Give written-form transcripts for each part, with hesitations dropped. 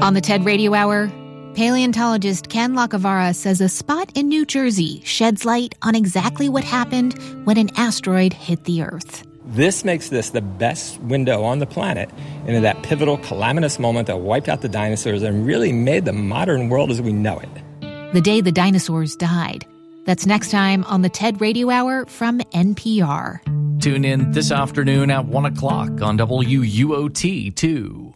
On the TED Radio Hour, paleontologist Ken Lacavara says a spot in New Jersey sheds light on exactly what happened when an asteroid hit the Earth. This makes this the best window on the planet into that pivotal, calamitous moment that wiped out the dinosaurs and really made the modern world as we know it. The day the dinosaurs died. That's next time on the TED Radio Hour from NPR. Tune in this afternoon at 1 o'clock on WUOT2.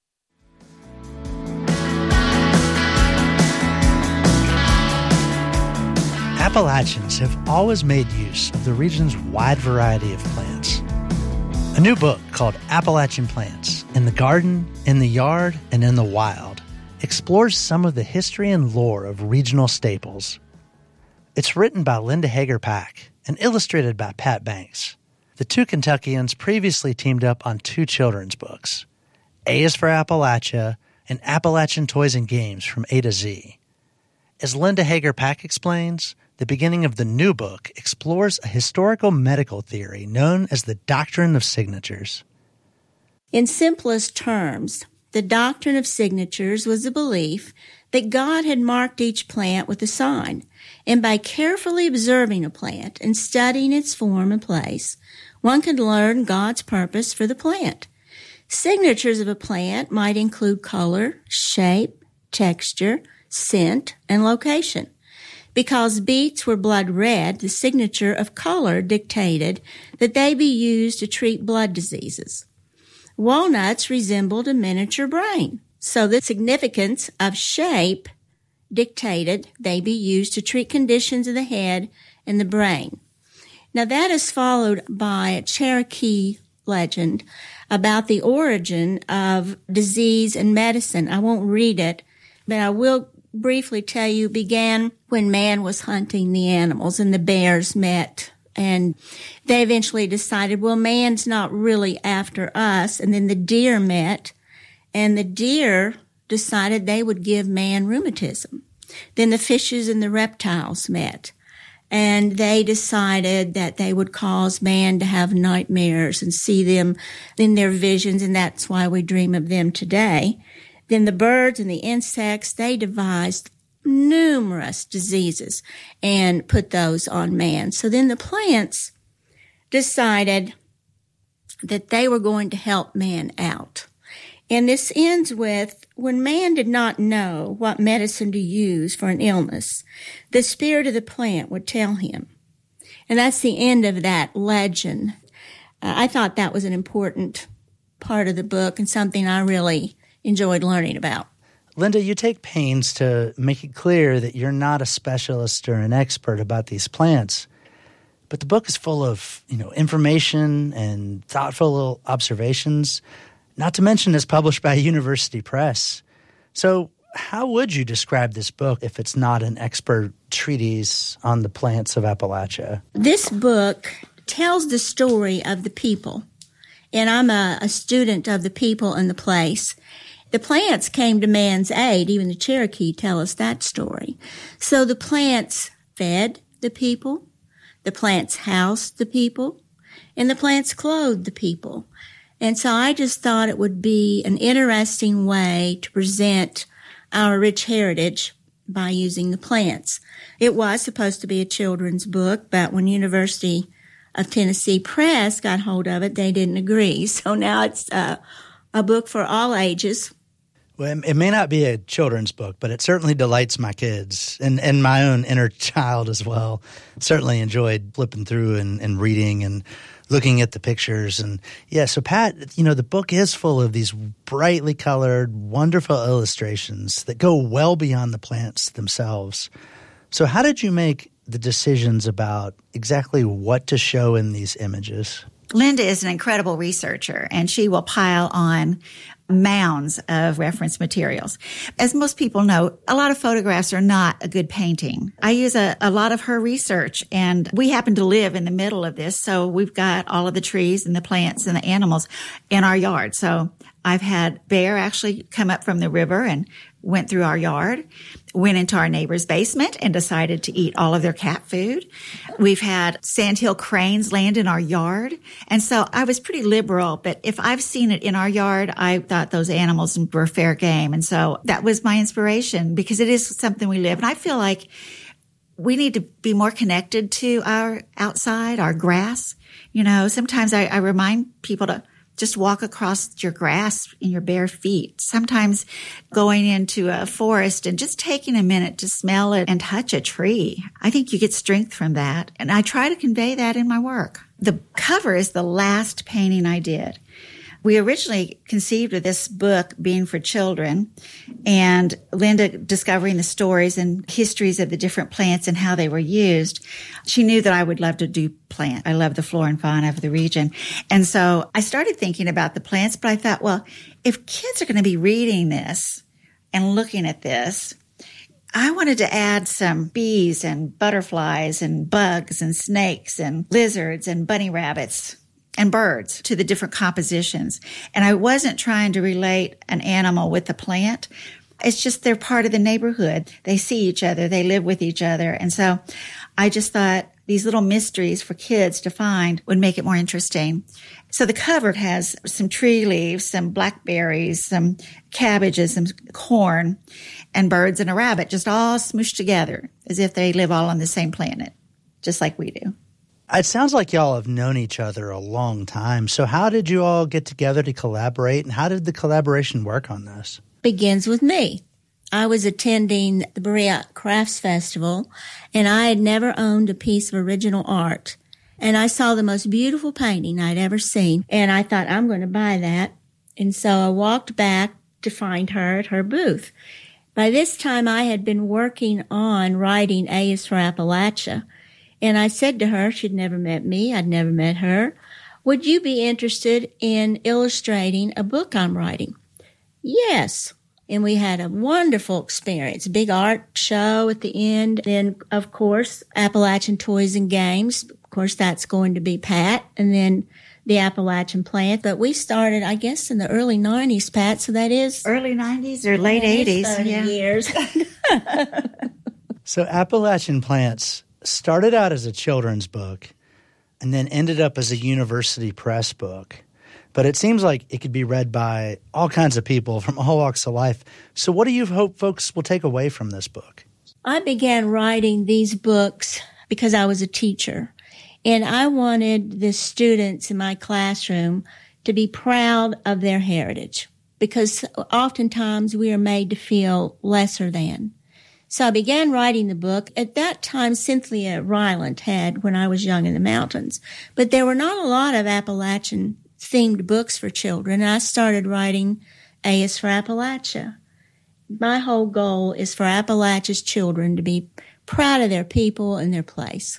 Appalachians have always made use of the region's wide variety of plants. A new book called Appalachian Plants, in the Garden, in the Yard, and in the Wild, explores some of the history and lore of regional staples. It's written by Linda Hager-Pack and illustrated by Pat Banks. The two Kentuckians previously teamed up on two children's books. A is for Appalachia and Appalachian Toys and Games from A to Z. As Linda Hager-Pack explains, the beginning of the new book explores a historical medical theory known as the Doctrine of Signatures. In simplest terms, the Doctrine of Signatures was the belief that God had marked each plant with a sign, and by carefully observing a plant and studying its form and place, one could learn God's purpose for the plant. Signatures of a plant might include color, shape, texture, scent, and location. Because beets were blood red, the signature of color dictated that they be used to treat blood diseases. Walnuts resembled a miniature brain, so the significance of shape dictated they be used to treat conditions of the head and the brain. Now that is followed by a Cherokee legend about the origin of disease and medicine. I won't read it, but I will briefly tell you, began when man was hunting the animals and the bears met, and they eventually decided, well, man's not really after us. And then the deer met, and the deer decided they would give man rheumatism. Then the fishes and the reptiles met, and they decided that they would cause man to have nightmares and see them in their visions, and that's why we dream of them today. Then the birds and the insects, they devised numerous diseases and put those on man. So then the plants decided that they were going to help man out. And this ends with, when man did not know what medicine to use for an illness, the spirit of the plant would tell him. And that's the end of that legend. I thought that was an important part of the book and something I really enjoyed learning about. Linda, you take pains to make it clear that you're not a specialist or an expert about these plants, but the book is full of, information and thoughtful observations, not to mention it's published by a university press. So how would you describe this book if it's not an expert treatise on the plants of Appalachia? This book tells the story of the people, and I'm a student of the people and the place. The plants came to man's aid. Even the Cherokee tell us that story. So the plants fed the people, the plants housed the people, and the plants clothed the people. And so I just thought it would be an interesting way to present our rich heritage by using the plants. It was supposed to be a children's book, but when University of Tennessee Press got hold of it, they didn't agree. So now it's a book for all ages. Well, it may not be a children's book, but it certainly delights my kids and my own inner child as well. Certainly enjoyed flipping through and reading and looking at the pictures. And yeah, so Pat, the book is full of these brightly colored, wonderful illustrations that go well beyond the plants themselves. So how did you make the decisions about exactly what to show in these images? Linda is an incredible researcher, and she will pile on mounds of reference materials. As most people know, a lot of photographs are not a good painting. I use a lot of her research, and we happen to live in the middle of this, so we've got all of the trees and the plants and the animals in our yard. So I've had Bear actually come up from the river and went through our yard, went into our neighbor's basement and decided to eat all of their cat food. We've had sandhill cranes land in our yard. And so I was pretty liberal, but if I've seen it in our yard, I thought those animals were fair game. And so that was my inspiration because it is something we live. And I feel like we need to be more connected to our outside, our grass. You know, sometimes I remind people to just walk across your grass in your bare feet. Sometimes going into a forest and just taking a minute to smell it and touch a tree. I think you get strength from that. And I try to convey that in my work. The cover is the last painting I did. We originally conceived of this book being for children, and Linda discovering the stories and histories of the different plants and how they were used. She knew that I would love to do plant. I love the flora and fauna of the region. And so I started thinking about the plants, but I thought, well, if kids are going to be reading this and looking at this, I wanted to add some bees and butterflies and bugs and snakes and lizards and bunny rabbits and birds to the different compositions. And I wasn't trying to relate an animal with a plant. It's just they're part of the neighborhood. They see each other. They live with each other. And so I just thought these little mysteries for kids to find would make it more interesting. So the cover has some tree leaves, some blackberries, some cabbages, some corn, and birds and a rabbit just all smooshed together as if they live all on the same planet, just like we do. It sounds like y'all have known each other a long time. So how did you all get together to collaborate, and how did the collaboration work on this? Begins with me. I was attending the Berea Crafts Festival, and I had never owned a piece of original art. And I saw the most beautiful painting I'd ever seen, and I thought, I'm going to buy that. And so I walked back to find her at her booth. By this time, I had been working on writing A is for Appalachia. And I said to her, she'd never met me, I'd never met her, would you be interested in illustrating a book I'm writing? Yes. And we had a wonderful experience, big art show at the end. Then, of course, Appalachian Toys and Games. Of course, that's going to be Pat. And then the Appalachian Plant. But we started, I guess, in the early 90s, Pat. So that is... Early 90s or late 80s. 30 years. So Appalachian Plants started out as a children's book and then ended up as a university press book. But it seems like it could be read by all kinds of people from all walks of life. So what do you hope folks will take away from this book? I began writing these books because I was a teacher, and I wanted the students in my classroom to be proud of their heritage, because oftentimes we are made to feel lesser than. So I began writing the book. At that time, Cynthia Ryland had When I Was Young in the Mountains. But there were not a lot of Appalachian-themed books for children. And I started writing A is for Appalachia. My whole goal is for Appalachia's children to be proud of their people and their place.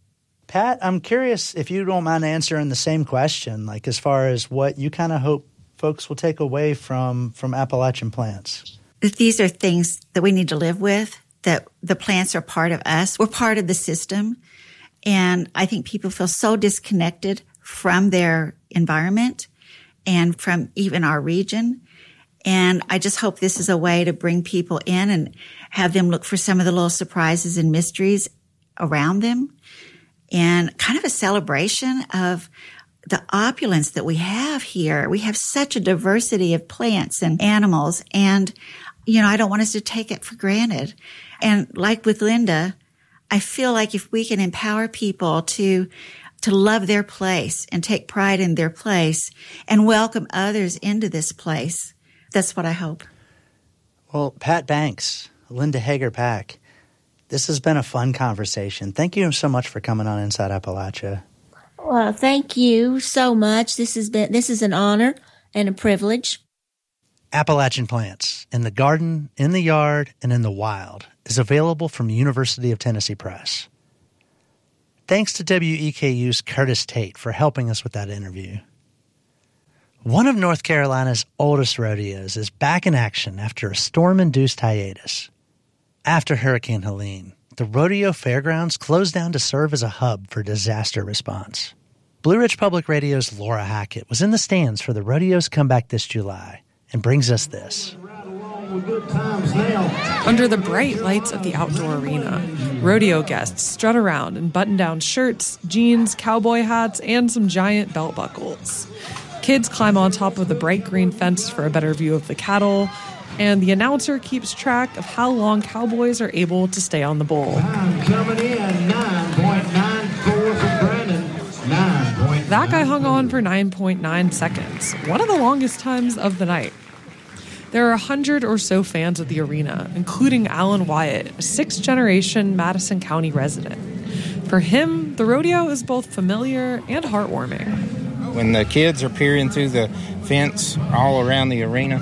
Pat, I'm curious if you don't mind answering the same question, like as far as what you kind of hope folks will take away from Appalachian Plants. These are things that we need to live with, that the plants are part of us. We're part of the system. And I think people feel so disconnected from their environment and from even our region. And I just hope this is a way to bring people in and have them look for some of the little surprises and mysteries around them, and kind of a celebration of the opulence that we have here. We have such a diversity of plants and animals, and I don't want us to take it for granted. And like with Linda, I feel like if we can empower people to love their place and take pride in their place and welcome others into this place, that's what I hope. Well, Pat Banks, Linda Hager-Pack, this has been a fun conversation. Thank you so much for coming on Inside Appalachia. Well, thank you so much. This is an honor and a privilege. Appalachian Plants, in the garden, in the yard, and in the wild, is available from University of Tennessee Press. Thanks to WEKU's Curtis Tate for helping us with that interview. One of North Carolina's oldest rodeos is back in action after a storm-induced hiatus. After Hurricane Helene, the rodeo fairgrounds closed down to serve as a hub for disaster response. Blue Ridge Public Radio's Laura Hackett was in the stands for the rodeo's comeback this July and brings us this. Under the bright lights of the outdoor arena, rodeo guests strut around in button-down shirts, jeans, cowboy hats, and some giant belt buckles. Kids climb on top of the bright green fence for a better view of the cattle, and the announcer keeps track of how long cowboys are able to stay on the bull. Coming in, 9.94 for Brandon. That guy hung on for 9.9 seconds, one of the longest times of the night. There are 100 or so fans of the arena, including Alan Wyatt, a sixth-generation Madison County resident. For him, the rodeo is both familiar and heartwarming. When the kids are peering through the fence all around the arena,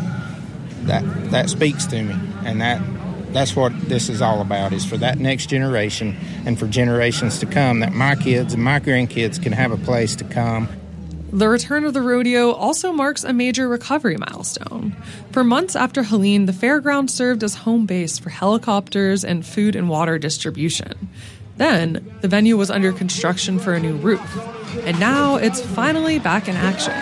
that speaks to me, and that's what this is all about, is for that next generation and for generations to come, that my kids and my grandkids can have a place to come. The return of the rodeo also marks a major recovery milestone. For months after Helene, the fairground served as home base for helicopters and food and water distribution. Then, the venue was under construction for a new roof, and now it's finally back in action.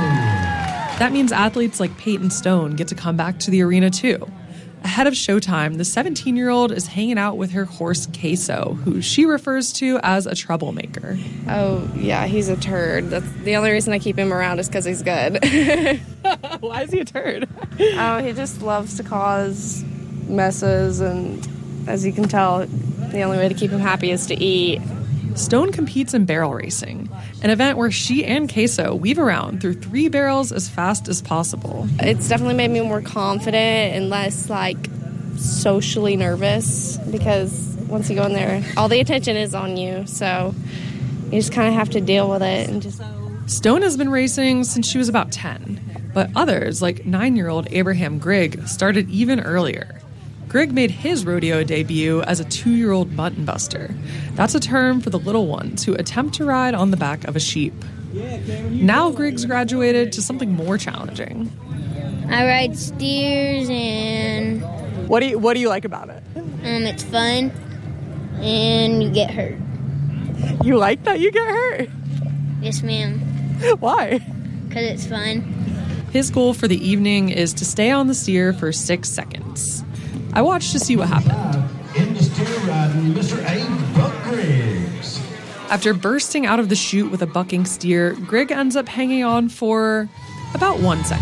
That means athletes like Peyton Stone get to come back to the arena too. Ahead of showtime, the 17-year-old is hanging out with her horse, Queso, who she refers to as a troublemaker. Oh, yeah, he's a turd. That's the only reason I keep him around is because he's good. Why is he a turd? Oh, he just loves to cause messes, and as you can tell, the only way to keep him happy is to eat. Stone competes in barrel racing, an event where she and Queso weave around through 3 barrels as fast as possible. It's definitely made me more confident and less, socially nervous, because once you go in there, all the attention is on you, so you just kind of have to deal with it. Stone has been racing since she was about 10, but others, like 9-year-old Abraham Grigg, started even earlier. Grigg made his rodeo debut as a 2-year-old mutton buster. That's a term for the little ones who attempt to ride on the back of a sheep. Now Grigg's graduated to something more challenging. I ride steers, and what do you like about it? It's fun, and you get hurt. You like that you get hurt? Yes, ma'am. Why? Because it's fun. His goal for the evening is to stay on the steer for 6 seconds. I watched to see what happened. In the steer riding, Mr. A. Buck Griggs. After bursting out of the chute with a bucking steer, Grigg ends up hanging on for about 1 second.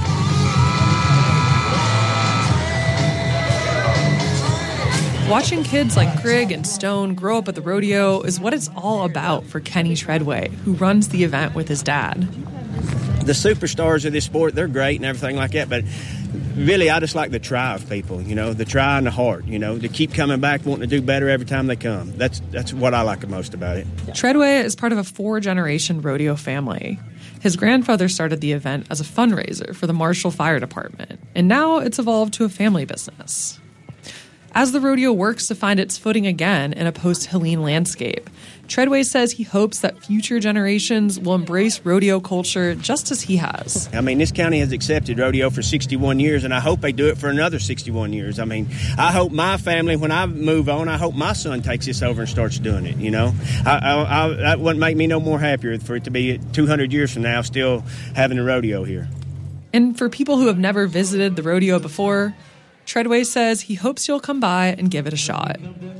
Watching kids like Grigg and Stone grow up at the rodeo is what it's all about for Kenny Treadway, who runs the event with his dad. The superstars of this sport, they're great and everything like that, but really, I just like the try of people, the try and the heart, to keep coming back, wanting to do better every time they come. That's what I like the most about it. Treadway is part of a 4-generation rodeo family. His grandfather started the event as a fundraiser for the Marshall Fire Department, and now it's evolved to a family business. As the rodeo works to find its footing again in a post-Helene landscape, Treadway says he hopes that future generations will embrace rodeo culture just as he has. This county has accepted rodeo for 61 years, and I hope they do it for another 61 years. I hope my family, when I move on, I hope my son takes this over and starts doing it, that wouldn't make me no more happier for it to be 200 years from now still having a rodeo here. And for people who have never visited the rodeo before, Treadway says he hopes you'll come by and give it a shot.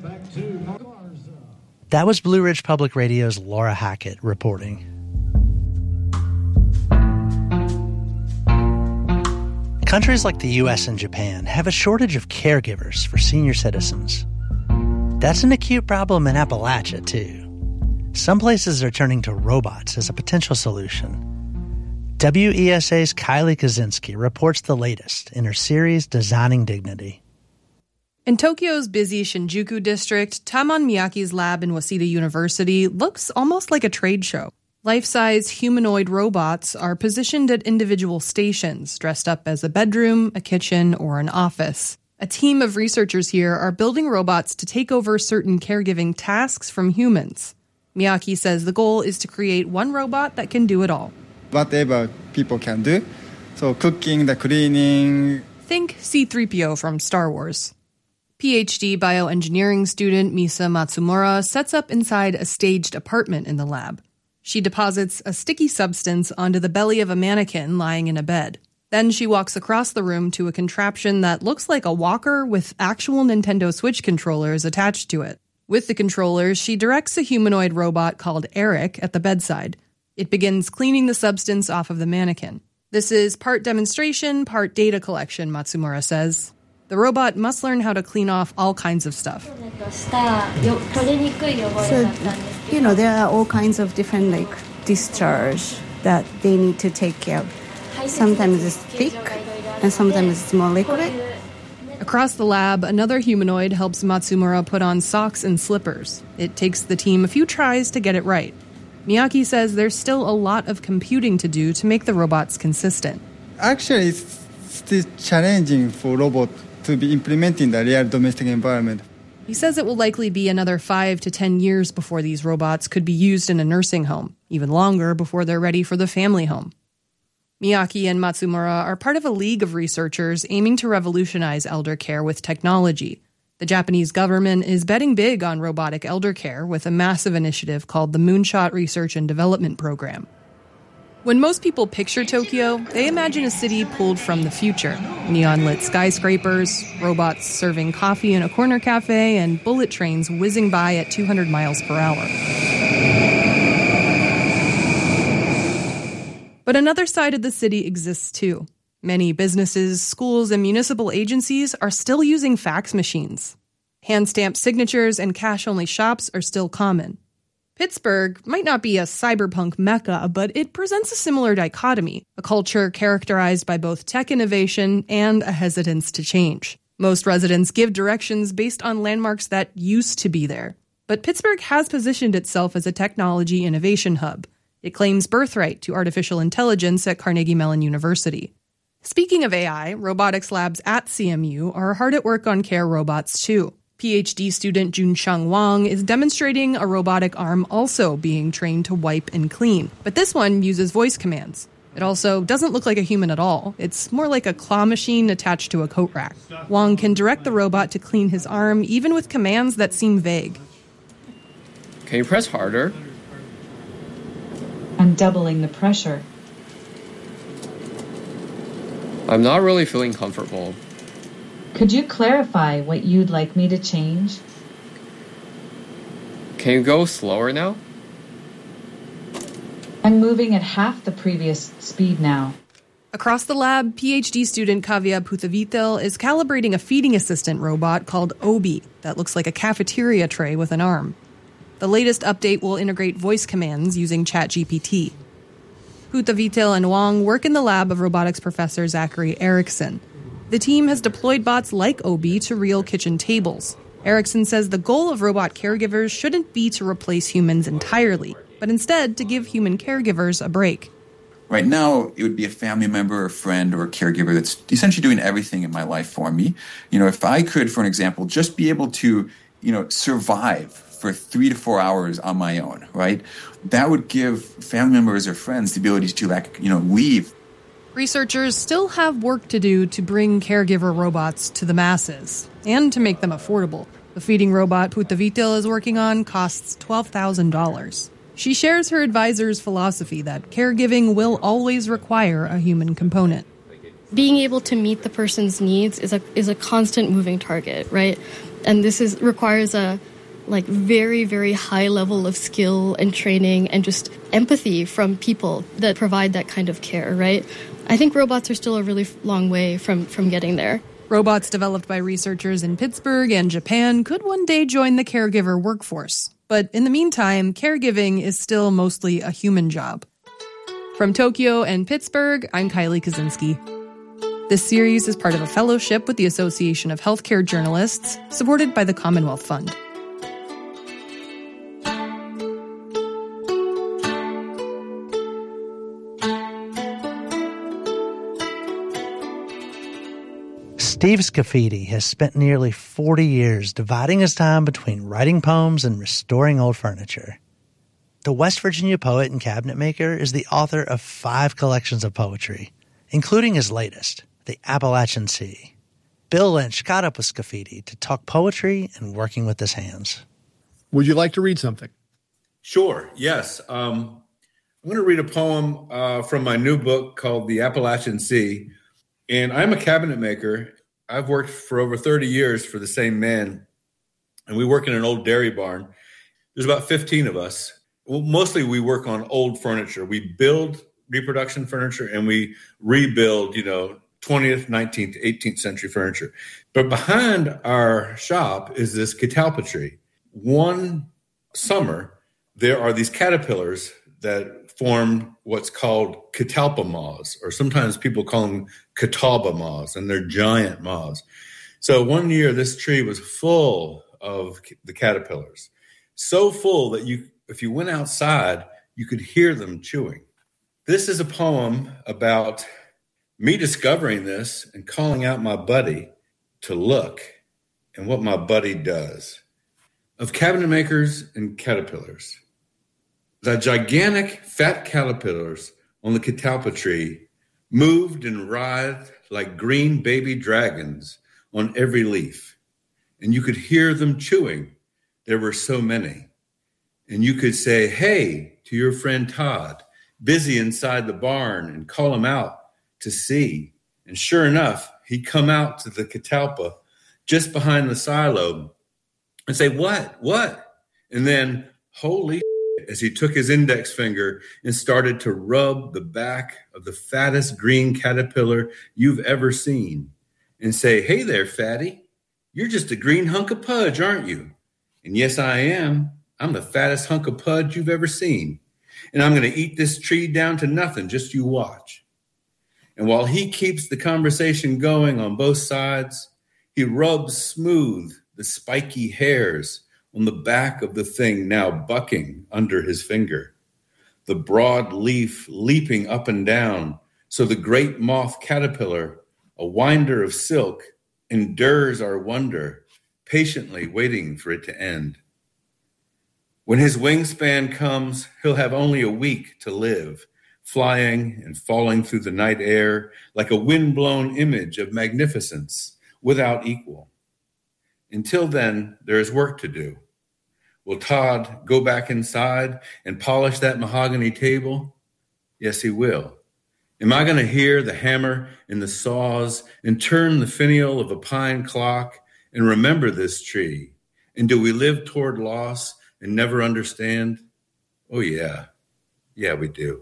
That was Blue Ridge Public Radio's Laura Hackett reporting. Countries like the U.S. and Japan have a shortage of caregivers for senior citizens. That's an acute problem in Appalachia, too. Some places are turning to robots as a potential solution. WESA's Kylie Kaczynski reports the latest in her series Designing Dignity. In Tokyo's busy Shinjuku district, Tamon Miyake's lab in Waseda University looks almost like a trade show. Life-size humanoid robots are positioned at individual stations, dressed up as a bedroom, a kitchen, or an office. A team of researchers here are building robots to take over certain caregiving tasks from humans. Miyake says the goal is to create one robot that can do it all. Whatever people can do. So cooking, the cleaning. Think C-3PO from Star Wars. PhD bioengineering student Misa Matsumura sets up inside a staged apartment in the lab. She deposits a sticky substance onto the belly of a mannequin lying in a bed. Then she walks across the room to a contraption that looks like a walker with actual Nintendo Switch controllers attached to it. With the controllers, she directs a humanoid robot called Eric at the bedside. It begins cleaning the substance off of the mannequin. This is part demonstration, part data collection, Matsumura says. The robot must learn how to clean off all kinds of stuff. So, there are all kinds of different, discharge that they need to take care of. Sometimes it's thick, and sometimes it's more liquid. Across the lab, another humanoid helps Matsumura put on socks and slippers. It takes the team a few tries to get it right. Miyake says there's still a lot of computing to do to make the robots consistent. Actually, it's still challenging for robots to be implemented in the real domestic environment. He says it will likely be another 5 to 10 years before these robots could be used in a nursing home, even longer before they're ready for the family home. Miyake and Matsumura are part of a league of researchers aiming to revolutionize elder care with technology. The Japanese government is betting big on robotic elder care with a massive initiative called the Moonshot Research and Development Program. When most people picture Tokyo, they imagine a city pulled from the future. Neon-lit skyscrapers, robots serving coffee in a corner cafe, and bullet trains whizzing by at 200 miles per hour. But another side of the city exists too. Many businesses, schools, and municipal agencies are still using fax machines. Hand-stamped signatures and cash-only shops are still common. Pittsburgh might not be a cyberpunk mecca, but it presents a similar dichotomy, a culture characterized by both tech innovation and a hesitance to change. Most residents give directions based on landmarks that used to be there. But Pittsburgh has positioned itself as a technology innovation hub. It claims birthright to artificial intelligence at Carnegie Mellon University. Speaking of AI, robotics labs at CMU are hard at work on care robots too. PhD student Junsheng Wang is demonstrating a robotic arm also being trained to wipe and clean. But this one uses voice commands. It also doesn't look like a human at all. It's more like a claw machine attached to a coat rack. Wang can direct the robot to clean his arm even with commands that seem vague. Can you press harder? I'm doubling the pressure. I'm not really feeling comfortable. Could you clarify what you'd like me to change? Can you go slower now? I'm moving at half the previous speed now. Across the lab, PhD student Kavya Puthavitil is calibrating a feeding assistant robot called Obi that looks like a cafeteria tray with an arm. The latest update will integrate voice commands using ChatGPT. Puthavitil and Wang work in the lab of robotics professor Zachary Erickson. The team has deployed bots like Obi to real kitchen tables. Erickson says the goal of robot caregivers shouldn't be to replace humans entirely, but instead to give human caregivers a break. Right now, it would be a family member, a friend, or a caregiver that's essentially doing everything in my life for me. If I could, for an example, just be able to, survive for 3 to 4 hours on my own, right? That would give family members or friends the ability to, leave. Researchers still have work to do to bring caregiver robots to the masses and to make them affordable. The feeding robot Puthavitil is working on costs $12,000. She shares her advisor's philosophy that caregiving will always require a human component. Being able to meet the person's needs is a constant moving target, right? And this requires a very, very high level of skill and training and just empathy from people that provide that kind of care, right? I think robots are still a really long way from getting there. Robots developed by researchers in Pittsburgh and Japan could one day join the caregiver workforce. But in the meantime, caregiving is still mostly a human job. From Tokyo and Pittsburgh, I'm Kylie Kaczynski. This series is part of a fellowship with the Association of Healthcare Journalists, supported by the Commonwealth Fund. Steve Scafidi has spent nearly 40 years dividing his time between writing poems and restoring old furniture. The West Virginia poet and cabinet maker is the author of 5 collections of poetry, including his latest, The Appalachian Sea. Bill Lynch caught up with Scafidi to talk poetry and working with his hands. Would you like to read something? Sure, yes. I'm going to read a poem from my new book called The Appalachian Sea. And I'm a cabinet maker. I've worked for over 30 years for the same man. And we work in an old dairy barn. There's about 15 of us. Well, mostly we work on old furniture. We build reproduction furniture and we rebuild, 20th, 19th, 18th century furniture. But behind our shop is this catalpa tree. One summer, there are these caterpillars that form what's called catalpa moths, or sometimes people call them catawba moths, and they're giant moths. So one year, this tree was full of the caterpillars, so full that if you went outside, you could hear them chewing. This is a poem about me discovering this and calling out my buddy to look and what my buddy does. Of cabinet makers and caterpillars. The gigantic fat caterpillars on the catalpa tree moved and writhed like green baby dragons on every leaf. And you could hear them chewing. There were so many. And you could say, hey, to your friend Todd, busy inside the barn, and call him out to see. And sure enough, he'd come out to the catalpa just behind the silo and say, what? And then, holy shit, as he took his index finger and started to rub the back of the fattest green caterpillar you've ever seen and say, hey there, fatty, you're just a green hunk of pudge, aren't you? And yes, I am. I'm the fattest hunk of pudge you've ever seen. And I'm going to eat this tree down to nothing. Just you watch. And while he keeps the conversation going on both sides, he rubs smooth the spiky hairs on the back of the thing now bucking under his finger, the broad leaf leaping up and down, so the great moth caterpillar, a winder of silk, endures our wonder, patiently waiting for it to end. When his wingspan comes, he'll have only a week to live, flying and falling through the night air like a wind-blown image of magnificence without equal. Until then, there is work to do. Will Todd go back inside and polish that mahogany table? Yes, he will. Am I going to hear the hammer and the saws and turn the finial of a pine clock and remember this tree? And do we live toward loss and never understand? Oh, yeah. Yeah, we do.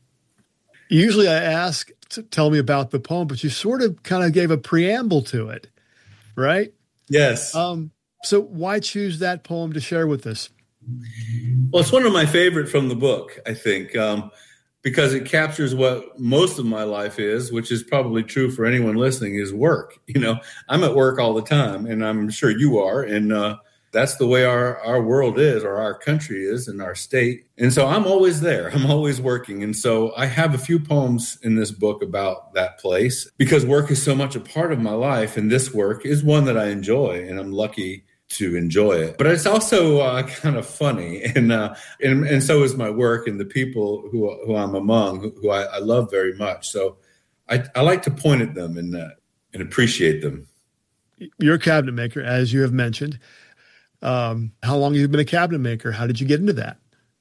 Usually I ask to tell me about the poem, but you sort of kind of gave a preamble to it, right? Yes. So why choose that poem to share with us? Well, it's one of my favorite from the book, I think, because it captures what most of my life is, which is probably true for anyone listening, is work. I'm at work all the time, and I'm sure you are. And that's the way our world is, or our country is, and our state. And so I'm always there. I'm always working. And so I have a few poems in this book about that place because work is so much a part of my life. And this work is one that I enjoy, and I'm lucky to enjoy it. But it's also kind of funny. And so is my work and the people who I'm among, who I love very much. So I like to point at them and appreciate them. You're a cabinet maker, as you have mentioned. How long have you been a cabinet maker? How did you get into that?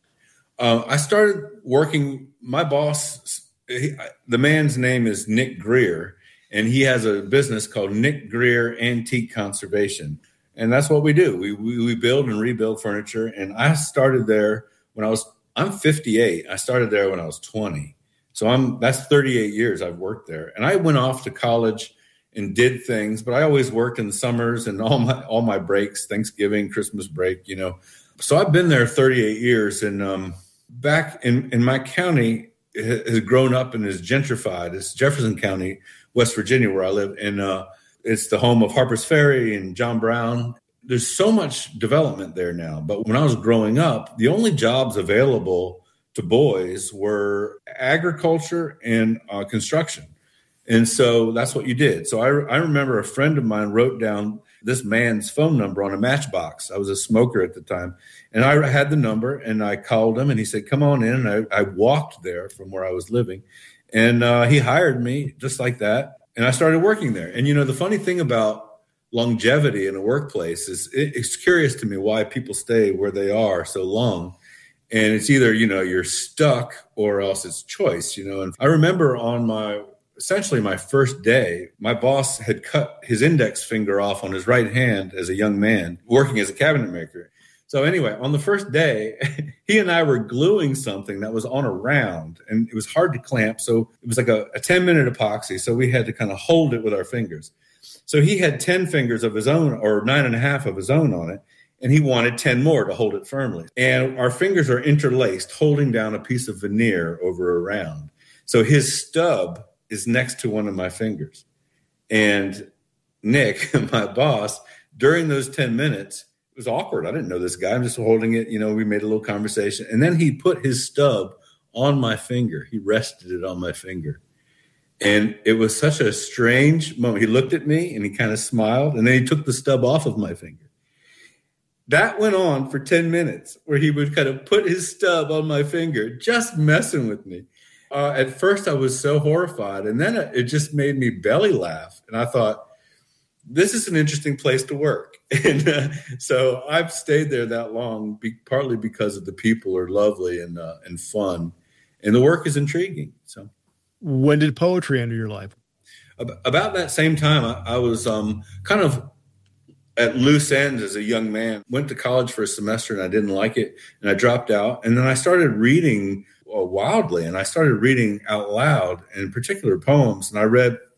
I started working, my boss, the man's name is Nick Greer, and he has a business called Nick Greer Antique Conservation. And that's what we do. We build and rebuild furniture. And I started there I'm 58. I started there when I was 20. So that's 38 years I've worked there. And I went off to college and did things, but I always worked in the summers and all my breaks, Thanksgiving, Christmas break, So I've been there 38 years, and back in my county, it has grown up and is gentrified. It's Jefferson County, West Virginia, where I live, and it's the home of Harper's Ferry and John Brown. There's so much development there now, but when I was growing up, the only jobs available to boys were agriculture and construction. And so that's what you did. So I remember a friend of mine wrote down this man's phone number on a matchbox. I was a smoker at the time. And I had the number, and I called him, and he said, come on in. And I walked there from where I was living. And he hired me just like that. And I started working there. And, the funny thing about longevity in a workplace is it's curious to me why people stay where they are so long. And it's either, you're stuck or else it's choice, And I remember on my essentially my first day, my boss had cut his index finger off on his right hand as a young man working as a cabinet maker. So anyway, on the first day, he and I were gluing something that was on a round, and it was hard to clamp. So it was like a 10-minute epoxy. So we had to kind of hold it with our fingers. So he had 10 fingers of his own, or 9.5 of his own on it, and he wanted 10 more to hold it firmly. And our fingers are interlaced, holding down a piece of veneer over a round. So his stub is next to one of my fingers. And Nick, my boss, during those 10 minutes, it was awkward. I didn't know this guy. I'm just holding it. We made a little conversation. And then he put his stub on my finger. He rested it on my finger. And it was such a strange moment. He looked at me and he kind of smiled. And then he took the stub off of my finger. That went on for 10 minutes where he would kind of put his stub on my finger, just messing with me. At first, I was so horrified. And then it just made me belly laugh. And I thought, this is an interesting place to work. And so I've stayed there that long, partly because of the people are lovely and fun. And the work is intriguing. So, when did poetry enter your life? About that same time, I was kind of at loose ends as a young man. Went to college for a semester and I didn't like it. And I dropped out. And then I started reading wildly. And I started reading out loud, and in particular poems. And I read